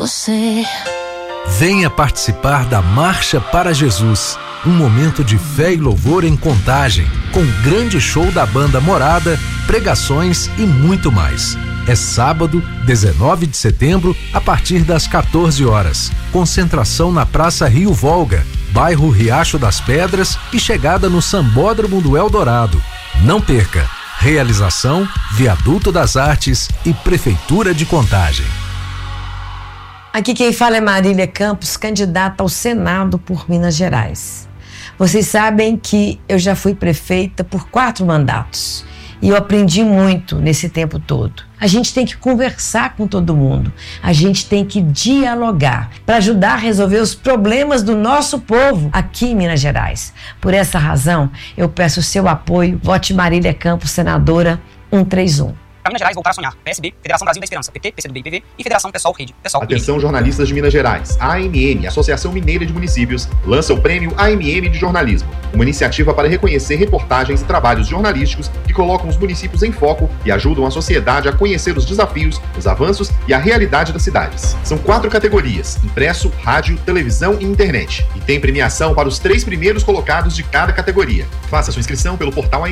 você. Venha participar da Marcha para Jesus, um momento de fé e louvor em Contagem, com grande show da banda Morada, pregações e muito mais. É sábado, 19 de setembro, a partir das 14 horas. Concentração na Praça Rio Volga, bairro Riacho das Pedras e chegada no Sambódromo do Eldorado. Não perca! Realização, Viaduto das Artes e Prefeitura de Contagem. Aqui quem fala é Marília Campos, candidata ao Senado por Minas Gerais. Vocês sabem que eu já fui prefeita por 4 mandatos e eu aprendi muito nesse tempo todo. A gente tem que conversar com todo mundo, a gente tem que dialogar para ajudar a resolver os problemas do nosso povo aqui em Minas Gerais. Por essa razão, eu peço o seu apoio. Vote Marília Campos, senadora 131. Para Minas Gerais voltar a sonhar. PSB, Federação Brasil da Esperança, PT, PCdoB e PV e Federação Pessoal Rede. Atenção jornalistas de Minas Gerais. A AMM, Associação Mineira de Municípios, lança o Prêmio AMM de Jornalismo, uma iniciativa para reconhecer reportagens e trabalhos jornalísticos que colocam os municípios em foco e ajudam a sociedade a conhecer os desafios, os avanços e a realidade das cidades. São 4 categorias: impresso, rádio, televisão e internet. E tem premiação para os 3 primeiros colocados de cada categoria. Faça sua inscrição pelo portal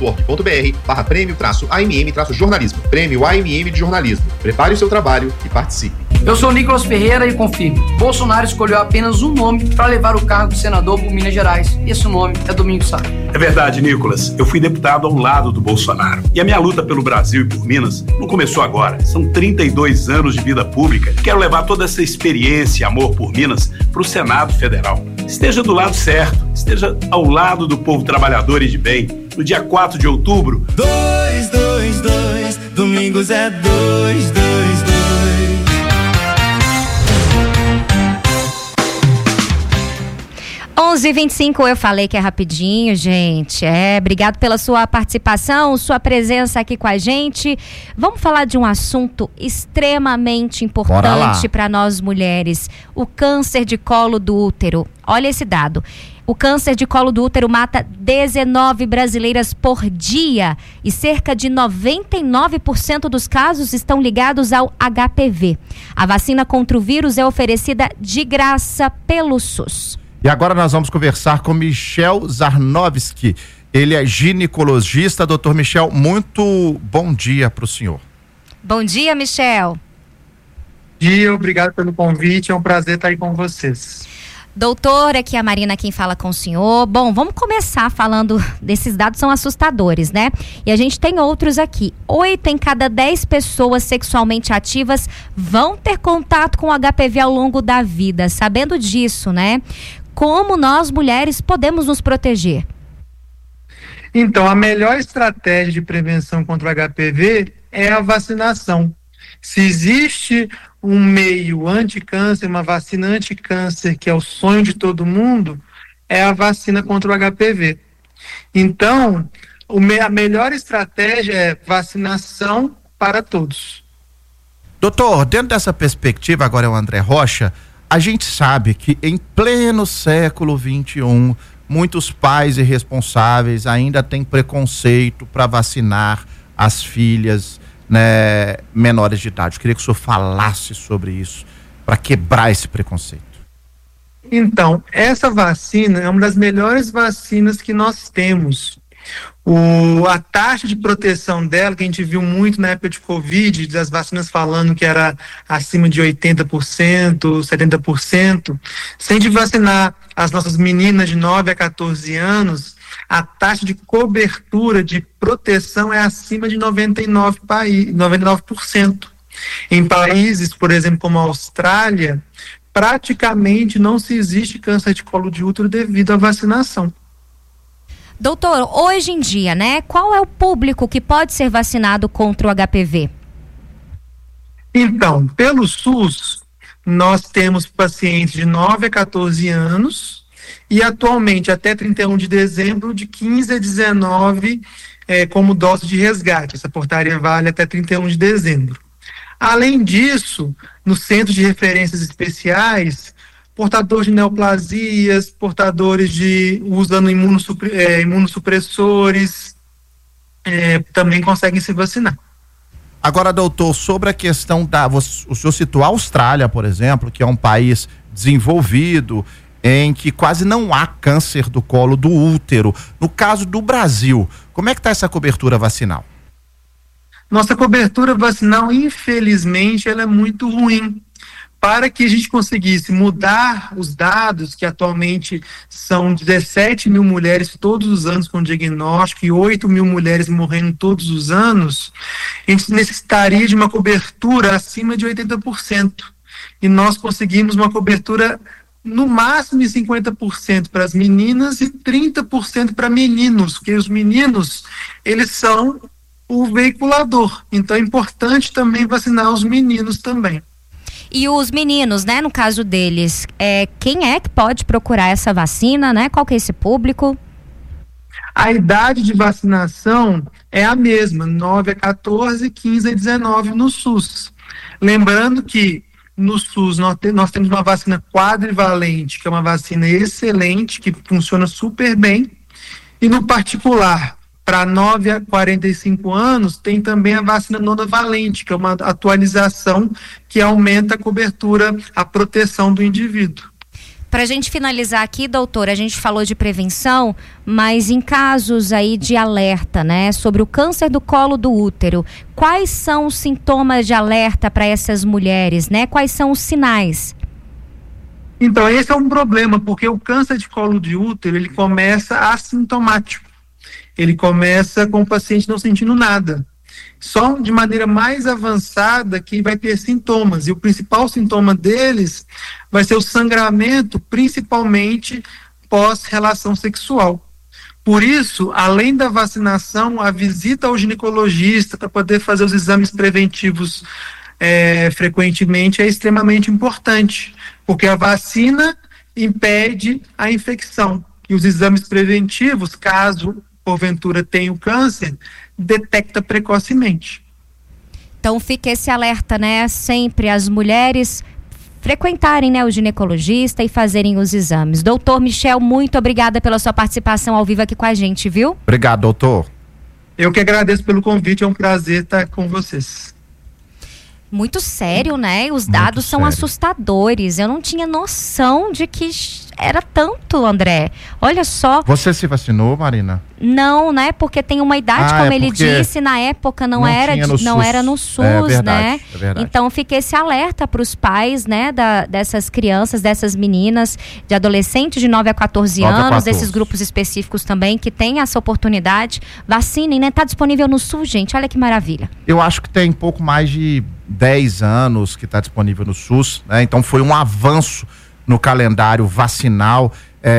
amm.org.br/prêmio-amm-jornalismo. Prêmio AMM de Jornalismo. Prepare o seu trabalho e participe. Eu sou Nicolas Ferreira e confirmo. Bolsonaro escolheu apenas um nome para levar o cargo de senador por Minas Gerais. E esse nome é Domingos Sá. É verdade, Nicolas. Eu fui deputado ao lado do Bolsonaro. E a minha luta pelo Brasil e por Minas não começou agora. São 32 anos de vida pública. Quero levar toda essa experiência e amor por Minas para o Senado Federal. Esteja do lado certo. Esteja ao lado do povo trabalhador e de bem. No dia 4 de outubro... 222, Domingos é 222. 11h25, eu falei que é rapidinho, gente. Obrigado pela sua participação, sua presença aqui com a gente. Vamos falar de um assunto extremamente importante para nós mulheres: o câncer de colo do útero. Olha esse dado. O câncer de colo do útero mata 19 brasileiras por dia e cerca de 99% dos casos estão ligados ao HPV. A vacina contra o vírus é oferecida de graça pelo SUS. E agora nós vamos conversar com Michel Zarnowski. Ele é ginecologista. Doutor Michel, muito bom dia para o senhor. Bom dia, Michel. Bom dia, obrigado pelo convite. É um prazer estar aí com vocês. Doutora, aqui é a Marina quem fala com o senhor. Bom, vamos começar falando desses dados, são assustadores, né? E a gente tem outros aqui. 8 em cada 10 pessoas sexualmente ativas vão ter contato com o HPV ao longo da vida. Sabendo disso, né? Como nós, mulheres, podemos nos proteger? Então, a melhor estratégia de prevenção contra o HPV é a vacinação. Se existe um meio anti-câncer, uma vacina anti-câncer, que é o sonho de todo mundo, é a vacina contra o HPV. Então, a melhor estratégia é vacinação para todos. Doutor, dentro dessa perspectiva, agora é o André Rocha, a gente sabe que em pleno século XXI, muitos pais irresponsáveis ainda têm preconceito para vacinar as filhas, né, menores de idade. Eu queria que o senhor falasse sobre isso, para quebrar esse preconceito. Então, essa vacina é uma das melhores vacinas que nós temos. A taxa de proteção dela, que a gente viu muito na época de Covid, das vacinas falando que era acima de 80%, 70%, se a gente vacinar as nossas meninas de 9 a 14 anos, a taxa de cobertura de proteção é acima de 99%. Em países, por exemplo, como a Austrália, praticamente não se existe câncer de colo de útero devido à vacinação. Doutor, hoje em dia, né, qual é o público que pode ser vacinado contra o HPV? Então, pelo SUS, nós temos pacientes de 9 a 14 anos e atualmente, até 31 de dezembro, de 15 a 19 como dose de resgate. Essa portaria vale até 31 de dezembro. Além disso, no Centro de Referências Especiais, portadores de neoplasias, portadores de usando imunossupressores, também conseguem se vacinar. Agora, doutor, sobre a questão o senhor citou a Austrália, por exemplo, que é um país desenvolvido, em que quase não há câncer do colo do útero. No caso do Brasil, como é que está essa cobertura vacinal? Nossa cobertura vacinal, infelizmente, ela é muito ruim. Para que a gente conseguisse mudar os dados, que atualmente são 17 mil mulheres todos os anos com diagnóstico e 8 mil mulheres morrendo todos os anos, a gente necessitaria de uma cobertura acima de 80%. E nós conseguimos uma cobertura no máximo de 50% para as meninas e 30% para meninos, porque os meninos, eles são o veiculador. Então é importante também vacinar os meninos também. E os meninos, né, no caso deles, quem é que pode procurar essa vacina, né? Qual que é esse público? A idade de vacinação é a mesma, 9 a 14, 15 a 19 no SUS. Lembrando que no SUS nós temos uma vacina quadrivalente, que é uma vacina excelente, que funciona super bem. E no particular, para 9 a 45 anos, tem também a vacina nonavalente, que é uma atualização que aumenta a cobertura, a proteção do indivíduo. Para a gente finalizar aqui, doutor, a gente falou de prevenção, mas em casos aí de alerta, né, sobre o câncer do colo do útero, quais são os sintomas de alerta para essas mulheres, né? Quais são os sinais? Então, esse é um problema, porque o câncer de colo de útero, ele começa assintomático. Ele começa com o paciente não sentindo nada. Só de maneira mais avançada que vai ter sintomas. E o principal sintoma deles vai ser o sangramento, principalmente pós-relação sexual. Por isso, além da vacinação, a visita ao ginecologista para poder fazer os exames preventivos frequentemente é extremamente importante. Porque a vacina impede a infecção. E os exames preventivos, caso porventura tenha o câncer, detecta precocemente. Então fica esse alerta, né? Sempre as mulheres frequentarem, né, o ginecologista e fazerem os exames. Doutor Michel, muito obrigada pela sua participação ao vivo aqui com a gente, viu? Obrigado, doutor. Eu que agradeço pelo convite, é um prazer estar com vocês. Muito sério, né? Os dados são assustadores. Eu não tinha noção de que era tanto, André. Olha só. Você se vacinou, Marina? Não, né? Porque tem uma idade, como ele disse, na época não era no SUS, verdade, né? É verdade. Então fica esse alerta para os pais, né? Dessas crianças, dessas meninas, de adolescentes de 9 a 14 anos, desses grupos específicos também, que tem essa oportunidade. Vacinem, né? Tá disponível no SUS, gente. Olha que maravilha. Eu acho que tem pouco mais de 10 anos que está disponível no SUS, né? Então foi um avanço no calendário vacinal.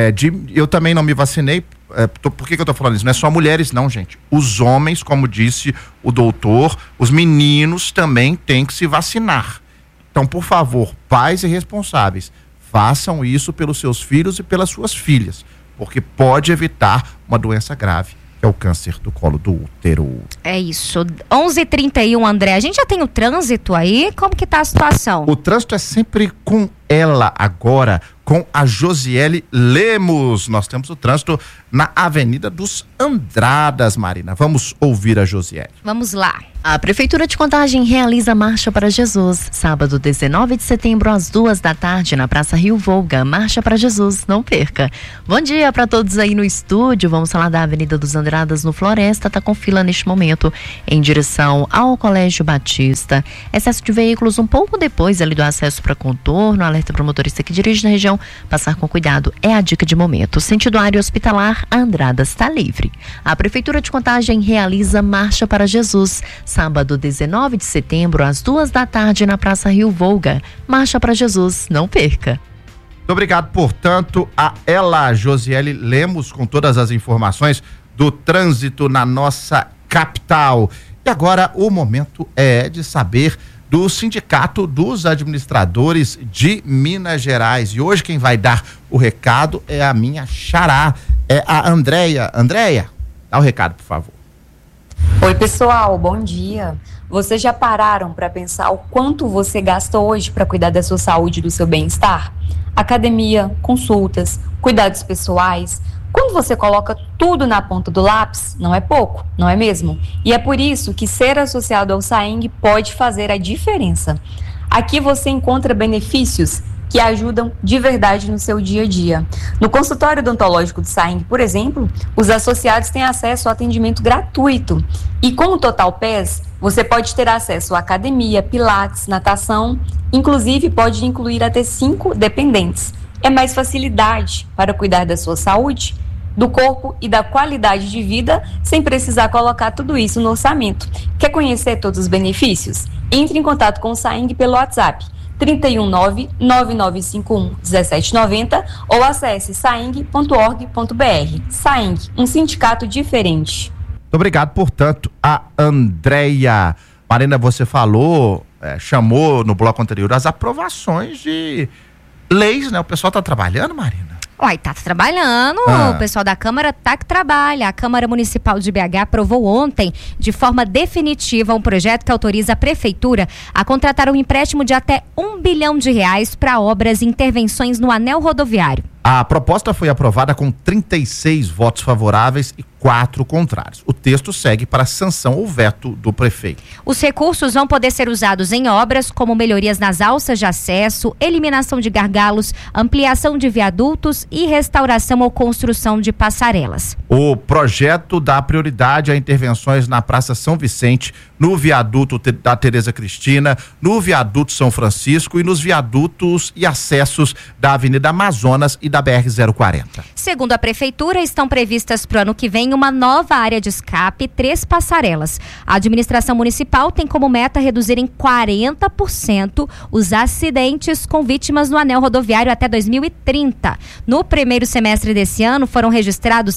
Eu também não me vacinei. Por que eu tô falando isso? Não é só mulheres não, gente. Os homens, como disse o doutor, os meninos também têm que se vacinar. Então, por favor, pais e responsáveis, façam isso pelos seus filhos e pelas suas filhas, porque pode evitar uma doença grave, que é o câncer do colo do útero. É isso. 11h31, André. A gente já tem o trânsito aí? Como que tá a situação? O trânsito é sempre com ela agora, com a Josiele Lemos. Nós temos o trânsito na Avenida dos Andradas, Marina. Vamos ouvir a Josiele. Vamos lá. A Prefeitura de Contagem realiza Marcha para Jesus, sábado 19 de setembro às 14h na Praça Rio Volga. Marcha para Jesus, não perca. Bom dia para todos aí no estúdio. Vamos falar da Avenida dos Andradas no Floresta, tá com fila neste momento em direção ao Colégio Batista. Excesso de veículos um pouco depois ali do acesso para contorno. Alerta para o motorista que dirige na região passar com cuidado, é a dica de momento. Sentido área hospitalar, a Andradas está livre. A Prefeitura de Contagem realiza Marcha para Jesus, sábado 19 de setembro às 14h na Praça Rio Volga. Marcha para Jesus, não perca. Muito obrigado, portanto, a ela, Josiele Lemos, com todas as informações do trânsito na nossa capital. E agora o momento é de saber do Sindicato dos Administradores de Minas Gerais. E hoje quem vai dar o recado é a minha xará, é a Andréia. Andréia, dá o recado, por favor. Oi, pessoal, bom dia. Vocês já pararam para pensar o quanto você gasta hoje para cuidar da sua saúde e do seu bem-estar? Academia, consultas, cuidados pessoais, Quando você coloca tudo na ponta do lápis, não é pouco, não é mesmo? E é por isso que ser associado ao SAENG pode fazer a diferença. Aqui você encontra benefícios que ajudam de verdade no seu dia a dia. No consultório odontológico do SAENG, por exemplo, os associados têm acesso ao atendimento gratuito. E com o Total Pass, você pode ter acesso à academia, pilates, natação, inclusive pode incluir até 5 dependentes. É mais facilidade para cuidar da sua saúde, do corpo e da qualidade de vida, sem precisar colocar tudo isso no orçamento. Quer conhecer todos os benefícios? Entre em contato com o SAENG pelo WhatsApp 319-9951-1790 ou acesse saeng.org.br. SAENG, um sindicato diferente. Muito obrigado, portanto, a Andréia. Marina, você falou, chamou no bloco anterior as aprovações de leis, né? O pessoal tá trabalhando, Marina? Uai, tá trabalhando, o pessoal da Câmara tá que trabalha. A Câmara Municipal de BH aprovou ontem, de forma definitiva, um projeto que autoriza a Prefeitura a contratar um empréstimo de até R$1 bilhão para obras e intervenções no anel rodoviário. A proposta foi aprovada com 36 votos favoráveis e 4 contrários. O texto segue para sanção ou veto do prefeito. Os recursos vão poder ser usados em obras como melhorias nas alças de acesso, eliminação de gargalos, ampliação de viadutos e restauração ou construção de passarelas. O projeto dá prioridade a intervenções na Praça São Vicente, no viaduto da Tereza Cristina, no viaduto São Francisco e nos viadutos e acessos da Avenida Amazonas e da BR-040. Segundo a Prefeitura, estão previstas para o ano que vem uma nova área de escape e 3 passarelas. A administração municipal tem como meta reduzir em 40% os acidentes com vítimas no anel rodoviário até 2030. No primeiro semestre desse ano, foram registrados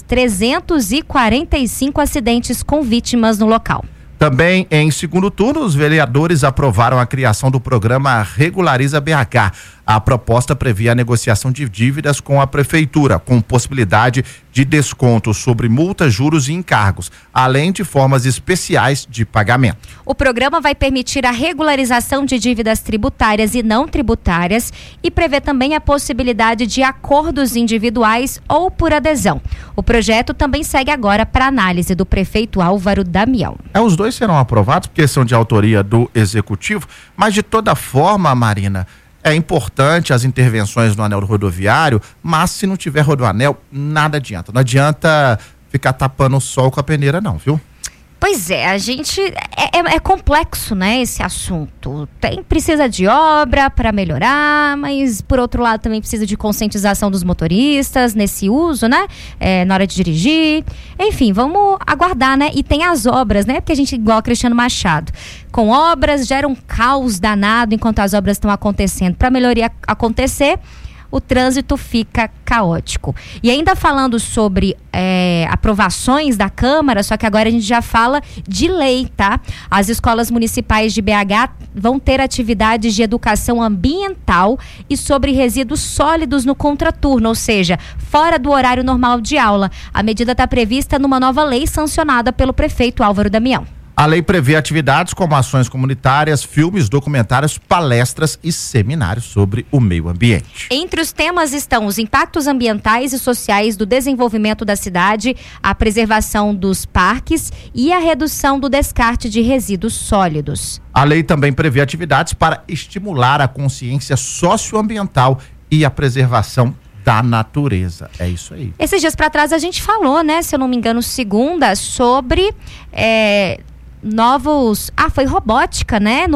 345 acidentes com vítimas no local. Também em segundo turno, os vereadores aprovaram a criação do programa Regulariza BH. A proposta previa a negociação de dívidas com a prefeitura, com possibilidade de desconto sobre multas, juros e encargos, além de formas especiais de pagamento. O programa vai permitir a regularização de dívidas tributárias e não tributárias e prevê também a possibilidade de acordos individuais ou por adesão. O projeto também segue agora para análise do prefeito Álvaro Damião. Os dois serão aprovados porque são de autoria do Executivo, mas de toda forma, Marina, é importante as intervenções no anel rodoviário, mas se não tiver rodoanel, nada adianta. Não adianta ficar tapando o sol com a peneira não, viu? Pois é, a gente é complexo, né, esse assunto. Precisa de obra para melhorar, mas por outro lado também precisa de conscientização dos motoristas nesse uso, né, na hora de dirigir. Enfim, vamos aguardar, né? E tem as obras, né? Porque a gente, igual a Cristiano Machado, com obras gera um caos danado enquanto as obras estão acontecendo. Para a melhoria acontecer, o trânsito fica caótico. E ainda falando sobre aprovações da Câmara, só que agora a gente já fala de lei, tá? As escolas municipais de BH vão ter atividades de educação ambiental e sobre resíduos sólidos no contraturno, ou seja, fora do horário normal de aula. A medida está prevista numa nova lei sancionada pelo prefeito Álvaro Damião. A lei prevê atividades como ações comunitárias, filmes, documentários, palestras e seminários sobre o meio ambiente. Entre os temas estão os impactos ambientais e sociais do desenvolvimento da cidade, a preservação dos parques e a redução do descarte de resíduos sólidos. A lei também prevê atividades para estimular a consciência socioambiental e a preservação da natureza. É isso aí. Esses dias para trás a gente falou, né, se eu não me engano, segunda, sobre novos... foi robótica, né?